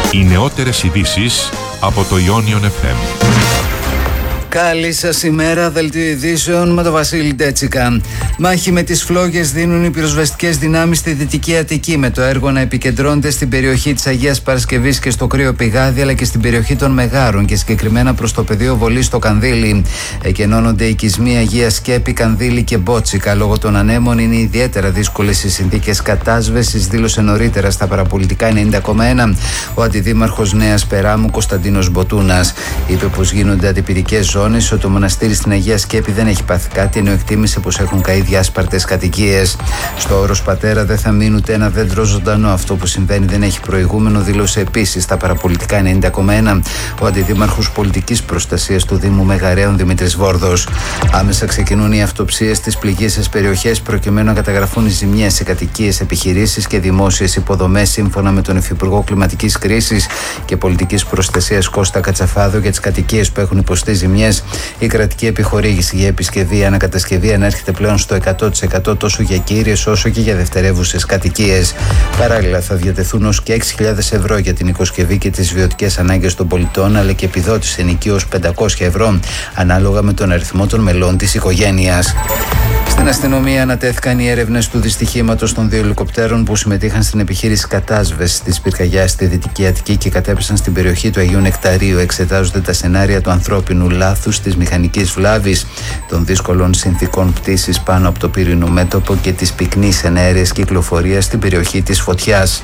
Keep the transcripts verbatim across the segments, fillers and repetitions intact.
Οι νεότερες ειδήσεις από το Ionion εφ εμ. Καλή σας ημέρα, δελτίο ειδήσεων με τον Βασίλη Ντέτσικα. Μάχη με τις φλόγες δίνουν οι πυροσβεστικές δυνάμεις στη Δυτική Αττική, με το έργο να επικεντρώνεται στην περιοχή της Αγίας Παρασκευής και στο Κρύο Πηγάδι, αλλά και στην περιοχή των Μεγάρων και συγκεκριμένα προς το πεδίο βολής στο Κανδύλι. Εκενώνονται οι οικισμοί Αγία Σκέπη, Κανδύλι και Μπότσικα. Λόγω των ανέμων είναι ιδιαίτερα δύσκολες οι συνθήκες κατάσβεσης, δήλωσε νωρίτερα στα παραπολιτικά ενενήντα κόμμα ένα ο αντιδήμαρχος Νέας Περάμου Κωνσταντίνος Μποτούνας. Είπε πως γίνονται αντιπυρικές ζώνες, ότι το μοναστήρι στην Αγία Σκέπη δεν έχει πάθει κάτι, ενώ εκτίμησε πως έχουν καεί διάσπαρτες κατοικίες. Στο όρος Πατέρα δεν θα μείνει ούτε ένα δέντρο ζωντανό. Αυτό που συμβαίνει δεν έχει προηγούμενο, δήλωσε επίσης στα παραπολιτικά ενενήντα κόμμα ένα ο αντιδήμαρχος πολιτικής προστασίας του Δήμου Μεγαρέων Δημήτρης Βόρδος. Άμεσα ξεκινούν οι αυτοψίες στις πληγείσες περιοχές, προκειμένου να καταγραφούν οι ζημιές σε κατοικίες, επιχειρήσεις και δημόσιες υποδομές, σύμφωνα με τον Υφυπουργό Κλιματικής Κρίσης και Πολιτικής Προστασίας Κώστα Κατσαφάδο. Για τις κατοικίες που έχουν υποστεί ζημιές, η κρατική επιχορήγηση για επισκευή ή ανακατασκευή ανέρχεται πλέον στο εκατό τοις εκατό τόσο για κύριες όσο και για δευτερεύουσες κατοικίες. Παράλληλα, θα διατεθούν ως και έξι χιλιάδες ευρώ για την οικοσκευή και τις βιωτικές ανάγκες των πολιτών, αλλά και επιδότηση ενοικίου πεντακόσια ευρώ, ανάλογα με τον αριθμό των μελών της οικογένειας. Στην αστυνομία ανατέθηκαν οι έρευνες του δυστυχήματος των δύο ελικοπτέρων που συμμετείχαν στην επιχείρηση κατάσβεσης της πυρκαγιάς στη Δυτική Αττική και κατέπεσαν στην περιοχή του Αγίου Νεκταρίου. Εξετάζονται τα σενάρια του ανθρώπινου λάθους, της μηχανικής βλάβης, των δύσκολων συνθήκων πτήσης πάνω από το πύρινο μέτωπο και της πυκνής εναέρειας κυκλοφορίας στην περιοχή της φωτιάς.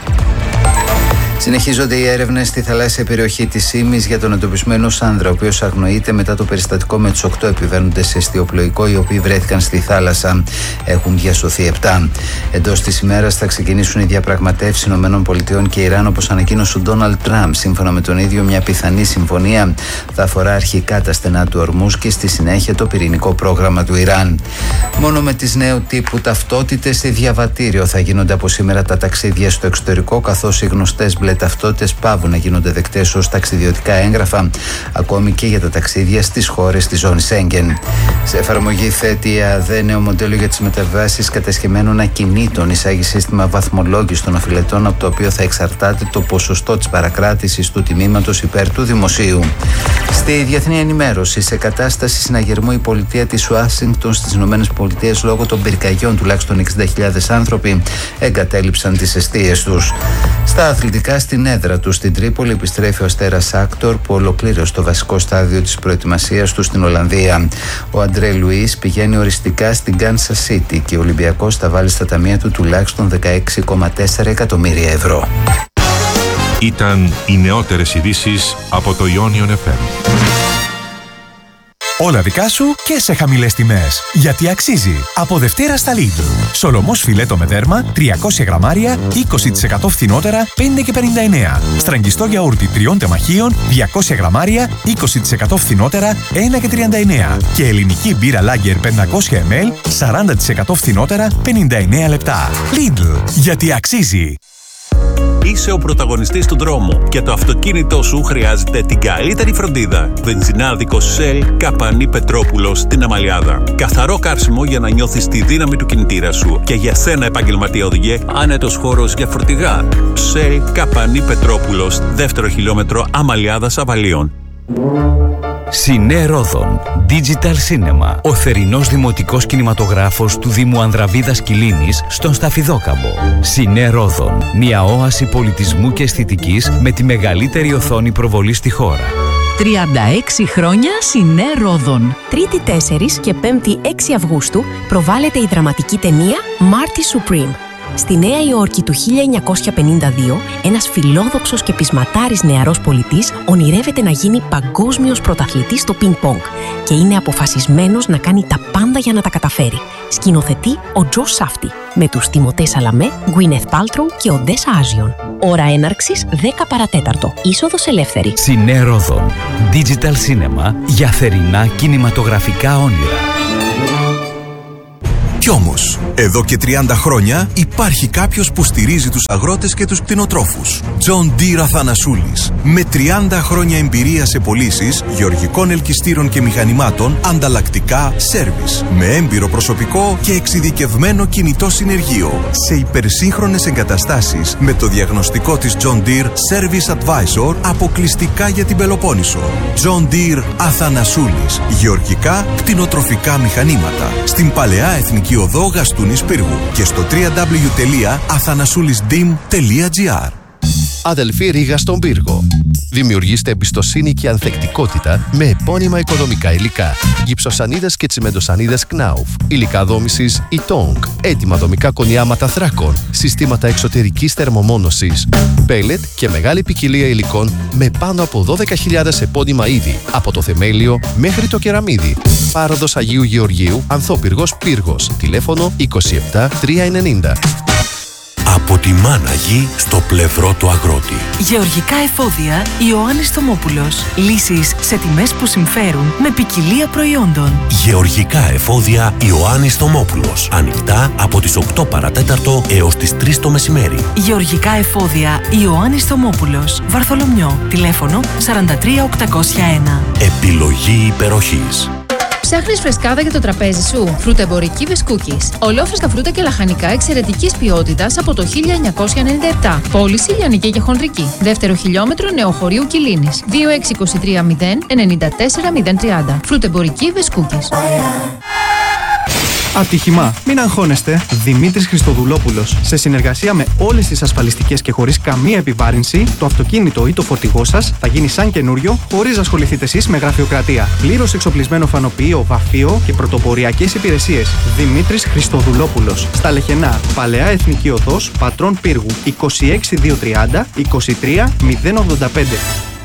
Συνεχίζονται οι έρευνες στη θαλάσσια περιοχή της Ήμης για τον εντοπισμένο άνδρα, ο οποίος αγνοείται μετά το περιστατικό με τους οκτώ επιβαίνοντες σε εστιοπλοϊκό, οι οποίοι βρέθηκαν στη θάλασσα. Έχουν διασωθεί επτά. Εντός της ημέρας θα ξεκινήσουν οι διαπραγματεύσεις ΗΠΑ και Ιράν, όπως ανακοίνωσε ο Ντόναλντ Τραμπ. Σύμφωνα με τον ίδιο, μια πιθανή συμφωνία θα αφορά αρχικά τα στενά του Ορμούζ και στη συνέχεια το πυρηνικό πρόγραμμα του Ιράν. Μόνο με τις νέου τύπου ταυτότητες σε διαβατήριο θα γίνονται από σήμερα τα ταξίδια στο εξωτερικό, καθώς οι γνωστές μπλε ταυτότητες πάβουν να γίνονται δεκτές ως ταξιδιωτικά έγγραφα, ακόμη και για τα ταξίδια στις χώρες της ζώνης Σέγγεν. Σε εφαρμογή θέτει η ΕΑΔΕ νέο μοντέλο για τις μεταβάσεις κατασχεμένων ακινήτων. Εισάγει σύστημα βαθμολόγησης των οφειλετών, από το οποίο θα εξαρτάται το ποσοστό της παρακράτησης του τιμήματος υπέρ του δημοσίου. Στη διεθνή ενημέρωση, σε κατάσταση συναγερμού η πολιτεία της Ουάσιγκτον στις ΗΠΑ, λόγω των πυρκαγιών τουλάχιστον εξήντα χιλιάδες άνθρωποι εγκατέλειψαν τις εστίες τους. Στα αθλητικά, στην έδρα του στην Τρίπολη επιστρέφει ο Αστέρας Άκτορ, που ολοκλήρωσε το βασικό στάδιο της προετοιμασίας του στην Ολλανδία. Ο Αντρέ Λουίς πηγαίνει οριστικά στην Κάνσα Σίτι και ο Ολυμπιακός θα βάλει στα ταμεία του τουλάχιστον δεκαέξι κόμμα τέσσερα εκατομμύρια ευρώ. Ήταν οι νεότερες ειδήσεις από το Ionion εφ εμ. Όλα δικά σου και σε χαμηλές τιμές. Γιατί αξίζει. Από Δευτέρα στα Lidl. Σολομός φιλέτο με δέρμα, τριακόσια γραμμάρια, είκοσι τοις εκατό φθηνότερα, πέντε και πενήντα εννέα. Στραγγιστό γιαούρτι τριών τεμαχίων, διακόσια γραμμάρια, είκοσι τοις εκατό φθηνότερα, ένα και τριάντα εννέα. Και ελληνική μπύρα Lager πεντακόσια μιλιλίτρα, σαράντα τοις εκατό φθηνότερα, πενήντα εννέα λεπτά. Lidl. Γιατί αξίζει. Είσαι ο πρωταγωνιστής του δρόμου και το αυτοκίνητό σου χρειάζεται την καλύτερη φροντίδα. Βενζινάδικο Shell Καπανή Πετρόπουλος στην Αμαλιάδα. Καθαρό καύσιμο για να νιώθεις τη δύναμη του κινητήρα σου. Και για σένα, επαγγελματία οδηγέ, άνετος χώρος για φορτηγά. Shell Καπανή Πετρόπουλος, δεύτερο χιλιόμετρο Αμαλιάδας Αβαλίων. Σινέ Ρόδον Digital Cinema, ο θερινός δημοτικός κινηματογράφος του Δήμου Ανδραβίδας Κιλίνης στον Σταφιδόκαμπο. Σινέ Ρόδον, μια όαση πολιτισμού και αισθητικής με τη μεγαλύτερη οθόνη προβολή στη χώρα. τριάντα έξι χρόνια Σινέ Ρόδον. Τρίτη τέσσερις και Πέμπτη έξι Αυγούστου προβάλλεται η δραματική ταινία Marty Supreme. Στη Νέα Υόρκη του χίλια εννιακόσια πενήντα δύο, ένας φιλόδοξος και πεισματάρης νεαρός πολιτής ονειρεύεται να γίνει παγκόσμιος πρωταθλητής στο πινκ-πονγκ και είναι αποφασισμένος να κάνει τα πάντα για να τα καταφέρει. Σκηνοθετεί ο Τζο Σάφτη, με τους Τιμωτέ Σαλαμέ, Γκουίνεθ Πάλτροου και Οντέσα Άζιον. Ώρα έναρξης δέκα παρατέταρτο. Είσοδος ελεύθερη. Σινέ Ρόδον Digital Cinema, για θερινά κινηματογραφικά όνειρα. Κι όμως, εδώ και τριάντα χρόνια υπάρχει κάποιος που στηρίζει τους αγρότες και τους κτηνοτρόφους. John Deere Αθανασούλης. Με τριάντα χρόνια εμπειρία σε πωλήσεις γεωργικών ελκυστήρων και μηχανημάτων, ανταλλακτικά, σέρβις. Με έμπειρο προσωπικό και εξειδικευμένο κινητό συνεργείο. Σε υπερσύγχρονες εγκαταστάσεις με το διαγνωστικό της John Deere Service Advisor αποκλειστικά για την Πελοπόννησο. John Deere Αθανασούλης. Γεωργικά, κτηνοτροφικά μηχανήματα. Στην Παλαιά Εθνική Οδό Γαστούνης Πύργου και στο double-u double-u double-u τελεία αθανασούλισdim τελεία gr. Αδελφή Ρήγα στον Πύργο. Δημιουργήστε εμπιστοσύνη και ανθεκτικότητα με επώνυμα οικοδομικά υλικά. Γυψοσανίδες και τσιμεντοσανίδες Knauf. Υλικά δόμησης Ytong. Έτοιμα δομικά κονιάματα θράκων. Συστήματα εξωτερικής θερμομόνωσης. Πέλετ και μεγάλη ποικιλία υλικών με πάνω από δώδεκα χιλιάδες επώνυμα είδη. Από το θεμέλιο μέχρι το κεραμίδι. Πάροδος Αγίου Γεωργίου, Ανθόπυργος Πύργος. Τηλέφωνο είκοσι επτά τριακόσια ενενήντα. Από τη μάνα γη στο πλευρό του αγρότη. Γεωργικά εφόδια Ιωάννης Θωμόπουλος. Λύσεις σε τιμές που συμφέρουν με ποικιλία προϊόντων. Γεωργικά εφόδια Ιωάννης Θωμόπουλος. Ανοιχτά από τις οκτώ παρατέταρτο έως τις τρεις το μεσημέρι. Γεωργικά εφόδια Ιωάννης Θωμόπουλος. Βαρθολομιό. Τηλέφωνο σαράντα τρία οκτακόσια ένα. Επιλογή υπεροχής. Ψάχνεις φρεσκάδα για το τραπέζι σου? Φρουτεμπορική Βεσκούκης. Ολόφρεσκα φρούτα και λαχανικά εξαιρετικής ποιότητας από το χίλια εννιακόσια ενενήντα επτά. Πώληση λιανική και χονδρική. Δεύτερο χιλιόμετρο Νεοχωρίου Κιλίνης. δύο έξι δύο τρία μηδέν εννιά τέσσερα μηδέν τρία μηδέν. Φρουτεμπορική Βεσκούκης. Ατύχημα. Μην αγχώνεστε. Δημήτρης Χριστοδουλόπουλος. Σε συνεργασία με όλες τις ασφαλιστικές και χωρίς καμία επιβάρυνση, το αυτοκίνητο ή το φορτηγό σας θα γίνει σαν καινούριο, χωρίς να ασχοληθείτε εσείς με γραφειοκρατία. Πλήρως εξοπλισμένο φανοποιείο, βαφείο και πρωτοποριακές υπηρεσίες. Δημήτρης Χριστοδουλόπουλος. Στα Λεχενά. Παλαιά Εθνική Οδός, Πατρών Πύργου. είκοσι έξι δύο τριάντα είκοσι τρία μηδέν ογδόντα πέντε.